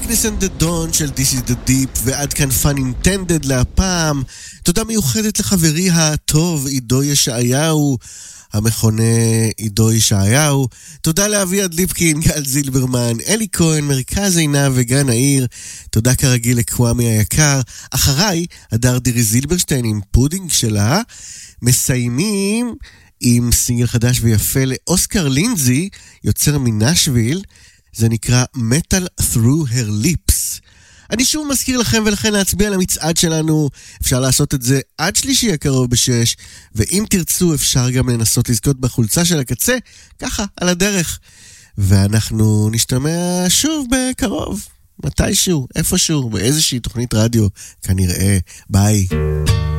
Darkness and the Dawn של This is the Deep, ועד כאן Fun Intended להפעם. תודה מיוחדת לחברי הטוב עידו ישעיהו, המכונה עידו ישעיהו. תודה לאביעד ליפקין, גל זילברמן, אלי כהן, מרכז עיניו וגן העיר. תודה כרגיל לקוואמי היקר. אחריי, הדר דירי זילברשטיין עם פודינג שלה. מסיימים עם סינגל חדש ויפה לאוסקר לינזי, יוצר מנשוויל. זה נקרא Metal Through Her Lips. אני שוב מזכיר לכם ולכן להצביע למצעד שלנו. אפשר לעשות את זה עד שלישי הקרוב ב6, ואם תרצו אפשר גם לנסות לזכות בחולצה של הקצה, ככה על הדרך. ואנחנו נשתמע שוב בקרוב, מתישהו, איפשהו, באיזושהי תוכנית רדיו, כנראה. ביי.